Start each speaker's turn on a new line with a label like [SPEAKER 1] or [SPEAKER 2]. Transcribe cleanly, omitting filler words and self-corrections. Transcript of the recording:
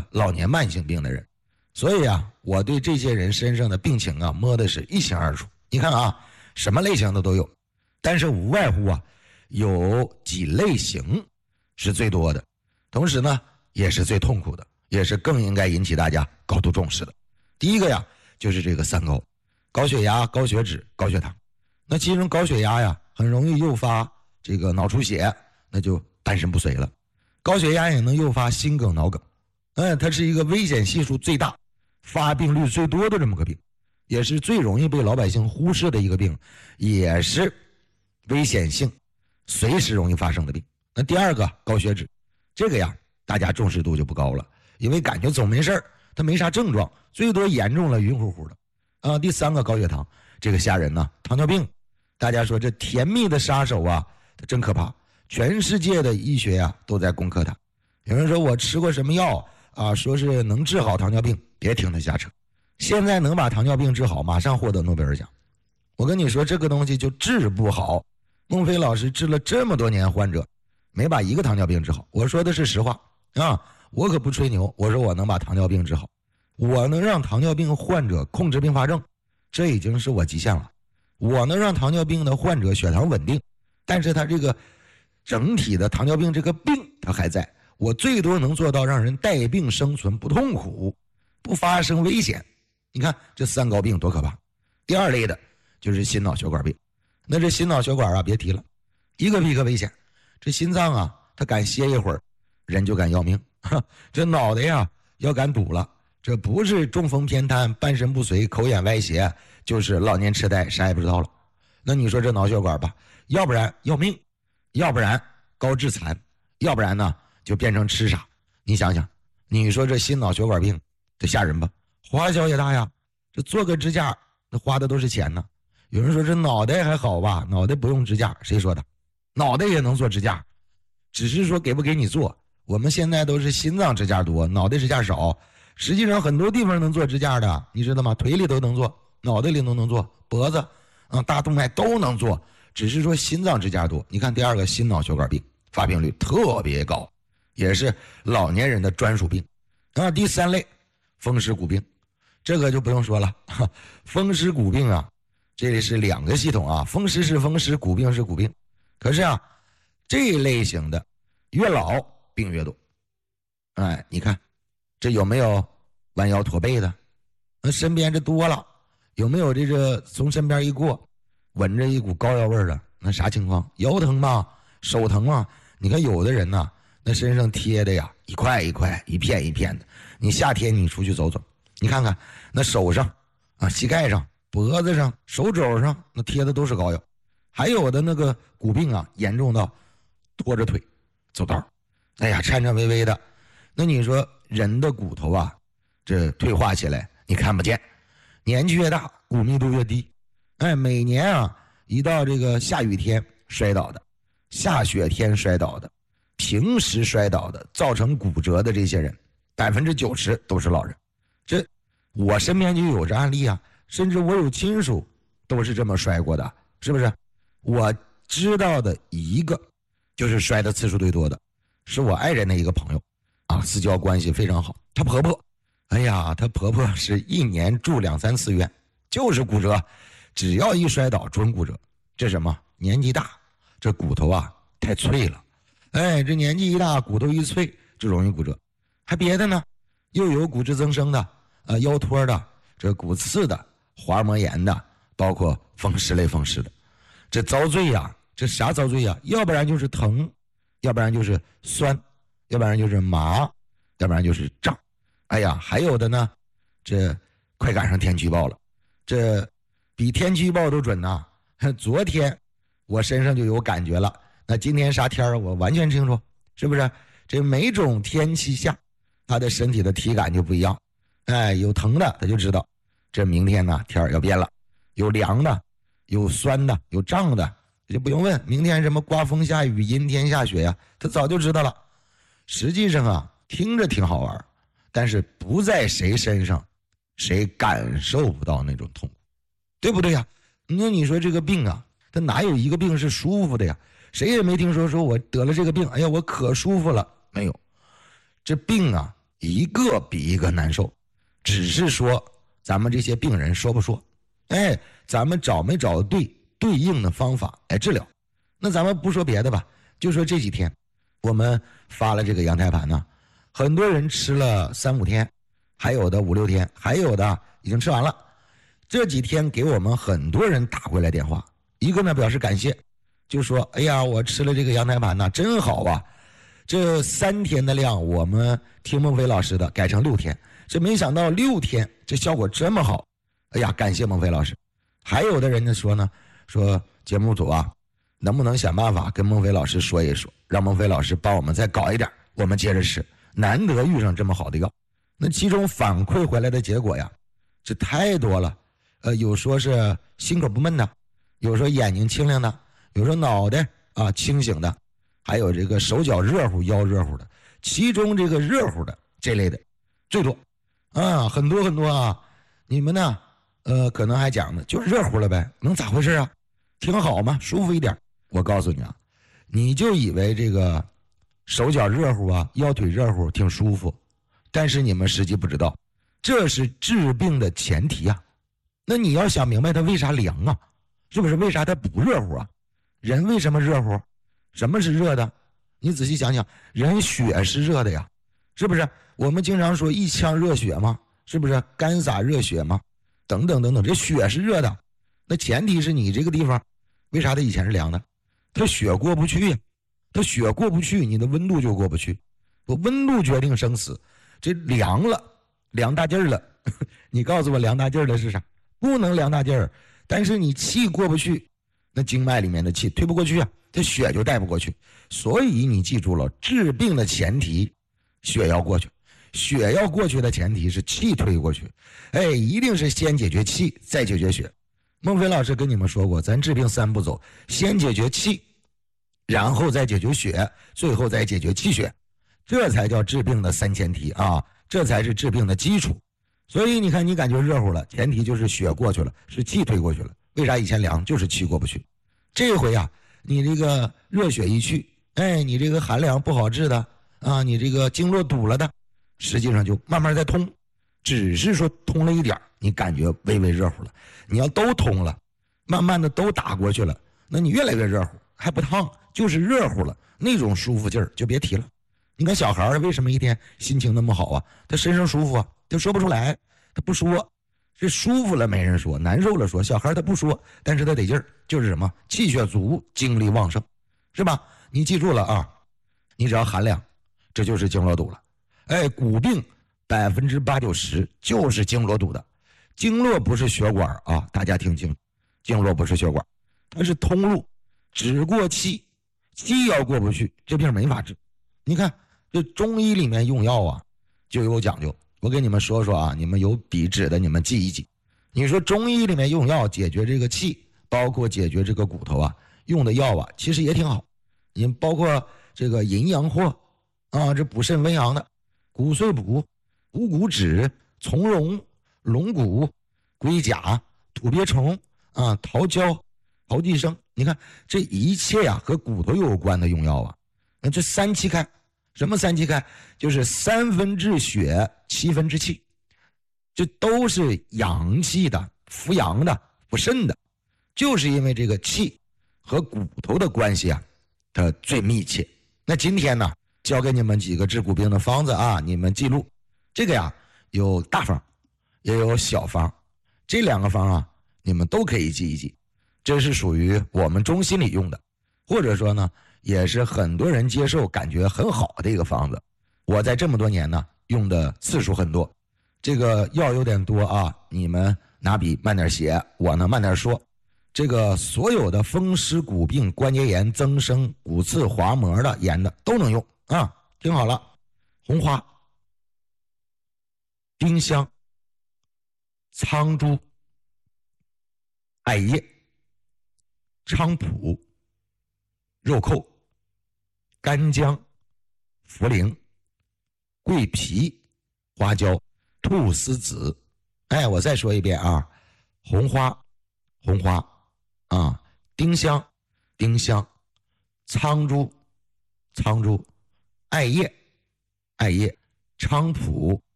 [SPEAKER 1] 个老年慢性病的人。所以啊，我对这些人身上的病情啊摸的是一清二楚。你看啊，什么类型的都有，但是无外乎啊有几类型是最多的，同时呢也是最痛苦的，也是更应该引起大家高度重视的。第一个呀就是这个三高，高血压、高血脂、高血糖。那其中高血压呀很容易诱发这个脑出血，那就半身不遂了。高血压也能诱发心梗、脑梗，它是一个危险系数最大、发病率最多的这么个病，也是最容易被老百姓忽视的一个病，也是危险性随时容易发生的病。那第二个高血脂，这个呀大家重视度就不高了，因为感觉总没事，它没啥症状，最多严重了晕乎乎的。第三个高血糖，这个吓人呢，糖尿病。大家说这甜蜜的杀手啊，它真可怕，全世界的医学啊都在攻克它。有人说我吃过什么药啊，说是能治好糖尿病，别听他瞎扯。现在能把糖尿病治好，马上获得诺贝尔奖。我跟你说这个东西就治不好。孟非老师治了这么多年患者，没把一个糖尿病治好。我说的是实话啊，我可不吹牛，我说我能把糖尿病治好，我能让糖尿病患者控制并发症，这已经是我极限了。我能让糖尿病的患者血糖稳定，但是他这个整体的糖尿病这个病他还在，我最多能做到让人带病生存，不痛苦，不发生危险。你看这三高病多可怕。第二类的就是心脑血管病。那这心脑血管啊别提了，一个比一个危险。这心脏啊他敢歇一会儿，人就敢要命。这脑袋呀要敢堵了，这不是中风偏瘫、半身不遂、口眼歪斜，就是老年痴呆，啥也不知道了。那你说这脑血管吧，要不然要命，要不然高致残，要不然呢就变成痴傻。你想想，你说这心脑血管病这吓人吧，花销也大呀，这做个支架那花的都是钱呢。有人说这脑袋还好吧，脑袋不用支架，谁说的？脑袋也能做支架，只是说给不给你做。我们现在都是心脏支架多，脑袋支架少。实际上很多地方能做支架的，你知道吗？腿里都能做，脑袋里都能做，脖子大动脉都能做，只是说心脏支架多。你看第二个心脑血管病发病率特别高，也是老年人的专属病。第三类风湿骨病，这个就不用说了。风湿骨病啊，这里是两个系统啊，风湿是风湿，骨病是骨病。可是啊，这类型的越老病越多。你看这有没有弯腰驼背的？那身边这多了，有没有这个从身边一过闻着一股膏药味的？那啥情况？腰疼吗？手疼吗？你看有的人呢，那身上贴的呀一块一块一片一片的。你夏天你出去走走，你看看那手上膝盖上、脖子上、手肘上那贴的都是膏药。还有的那个骨病啊，严重到拖着腿走道，颤颤巍巍的。那你说人的骨头啊，这退化起来你看不见，年纪越大骨密度越低。每年啊一到这个下雨天摔倒的、下雪天摔倒的、平时摔倒的造成骨折的这些人，90%都是老人。这我身边就有这案例啊，甚至我有亲属都是这么摔过的，是不是？我知道的一个就是摔的次数最多的，是我爱人的一个朋友私交关系非常好。她婆婆她婆婆是一年住2、3次院，就是骨折，只要一摔倒准骨折。这什么？年纪大，这骨头啊太脆了。这年纪一大，骨头一脆就容易骨折。还别的呢，又有骨质增生的腰托的，这骨刺的，滑膜炎的，包括风湿类风湿的。这遭罪呀，这啥遭罪呀？要不然就是疼，要不然就是酸，要不然就是麻，要不然就是胀。还有的呢，这快赶上天气预报了，这比天气预报都准呐。昨天我身上就有感觉了，那今天啥天我完全清楚，是不是？这每种天气下他的身体的体感就不一样。有疼的他就知道这明天呢天要变了，有凉的，有酸的，有胀的，这就不用问明天什么刮风下雨、阴天下雪呀，他早就知道了。实际上啊听着挺好玩，但是不在谁身上谁感受不到那种痛苦，对不对呀？那你说这个病啊，它哪有一个病是舒服的呀？谁也没听说我得了这个病我可舒服了，没有。这病啊一个比一个难受，只是说咱们这些病人说不说，咱们找没找对应的方法来治疗。那咱们不说别的吧，就说这几天我们发了这个羊胎盘呢，很多人吃了3-5天，还有的5-6天，还有的已经吃完了。这几天给我们很多人打回来电话，一个呢表示感谢，就说哎呀，我吃了这个羊胎盘呢真好啊，这3天的量我们听孟非老师的改成6天，这没想到6天这效果这么好，哎呀，感谢孟非老师。还有的人呢说节目组啊，能不能想办法跟孟非老师说一说，让孟非老师帮我们再搞一点，我们接着吃，难得遇上这么好的药。那其中反馈回来的结果呀，这太多了，有说是心口不闷的，有说眼睛清亮的，有说脑袋清醒的，还有这个手脚热乎腰热乎的，其中这个热乎的这类的最多很多很多啊。你们呢可能还讲呢，就是热乎了呗，能咋回事啊？挺好嘛，舒服一点。我告诉你啊，你就以为这个手脚热乎腰腿热乎挺舒服，但是你们实际不知道，这是治病的前提啊。那你要想明白它为啥凉啊，是不是？为啥它不热乎啊？人为什么热乎？什么是热的？你仔细想想，人血是热的呀，是不是？我们经常说一腔热血嘛，是不是？干洒热血嘛，等等等等，这血是热的。那前提是你这个地方为啥它以前是凉的？它血过不去呀，它血过不去，你的温度就过不去。温度决定生死，这凉了，凉大劲儿了。你告诉我凉大劲儿的是啥？不能凉大劲儿，但是你气过不去，那经脉里面的气推不过去啊，这血就带不过去。所以你记住了，治病的前提，血要过去，血要过去的前提是气推过去。一定是先解决气，再解决血。孟非老师跟你们说过，咱治病3步走，先解决气，然后再解决血，最后再解决气血，这才叫治病的3前提啊，这才是治病的基础。所以你看，你感觉热乎了，前提就是血过去了，是气推过去了。为啥以前凉？就是气过不去。这回你这个热血一去，你这个寒凉不好治的你这个经络堵了的，实际上就慢慢在通，只是说通了一点，你感觉微微热乎了。你要都通了，慢慢的都打过去了，那你越来越热乎，还不烫，就是热乎了，那种舒服劲儿就别提了。你看小孩为什么一天心情那么好啊？他身上舒服啊，他说不出来，他不说，是舒服了没人说，难受了说。小孩他不说，但是他得劲儿，就是什么气血足，精力旺盛，是吧？你记住了啊，你只要寒凉，这就是经络堵了。骨病80%-90%就是经络堵的。经络不是血管啊，大家听清楚，经络不是血管，它是通路，只过气，气要过不去，这病没法治。你看这中医里面用药就有讲究，我给你们说说你们有笔纸的你们记一记。你说中医里面用药解决这个气，包括解决这个骨头用的药其实也挺好。你包括这个淫阳藿这补肾温阳的，骨碎补、五谷脂、从容、龙骨、龟甲、土鳖虫桃胶、桃寄生，你看这一切和骨头有关的用药那这3七开，什么3七开？就是3分治血，7分治气，这都是阳气的，扶阳的，补肾的。就是因为这个气和骨头的关系它最密切。那今天呢，教给你们几个治骨病的方子你们记录。这个有大方也有小方，这2个方你们都可以记一记。这是属于我们中心里用的，或者说呢也是很多人接受感觉很好的一个方子。我在这么多年呢用的次数很多，这个药有点多你们拿笔慢点写，我呢慢点说。这个所有的风湿骨病、关节炎、增生、骨刺、滑膜的炎的都能用听好了：红花、丁香、苍术、艾叶、菖蒲、肉蔻、干姜、茯苓、桂皮、花椒、菟丝子。我再说一遍红花丁香苍术、艾叶、 菖蒲、